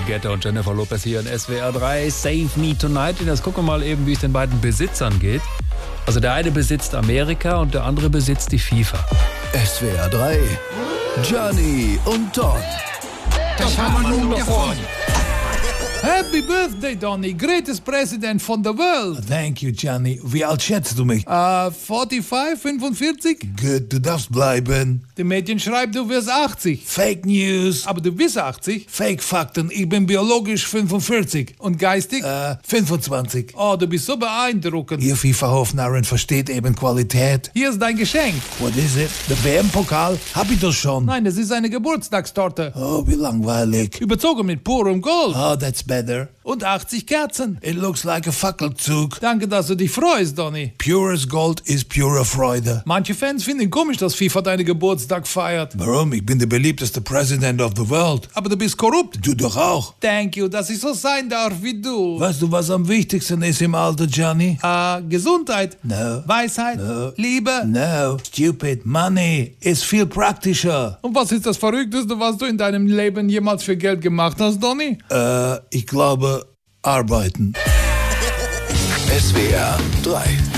Guetta und Jennifer Lopez hier in SWR 3. Save Me Tonight. Und jetzt gucken wir mal eben, wie es den beiden Besitzern geht. Also der eine besitzt Amerika und der andere besitzt die FIFA. SWR 3, Gianni und Don. Das haben wir nun davon. Happy Birthday, Donny. Greatest President von the world. Thank you, Gianni. Wie alt schätzt du mich? 45, 45? Gut, du darfst bleiben. Die Mädchen schreibt, du wirst 80. Fake News. Aber du bist 80. Fake Fakten. Ich bin biologisch 45. Und geistig? 25. Oh, du bist so beeindruckend. Ihr FIFA-Hofnarren versteht eben Qualität. Hier ist dein Geschenk. What is it? Der WM-Pokal? Hab ich doch schon. Nein, das ist eine Geburtstagstorte. Oh, wie langweilig. Überzogen mit purem Gold. Oh, that's better. Und 80 Kerzen. It looks like a Fackelzug. Danke, dass du dich freust, Donny. Pures Gold ist pure Freude. Manche Fans finden komisch, dass FIFA deinen Geburtstag feiert. Warum? Ich bin der beliebteste President of the world. Aber du bist korrupt. Du doch auch. Thank you, dass ich so sein darf wie du. Weißt du, was am wichtigsten ist im Alter, Gianni? Gesundheit. No. Weisheit. No. Liebe. No. Stupid. Money ist viel praktischer. Und was ist das Verrückteste, was du in deinem Leben jemals für Geld gemacht hast, Donny? Ich glaube, arbeiten. SWR 3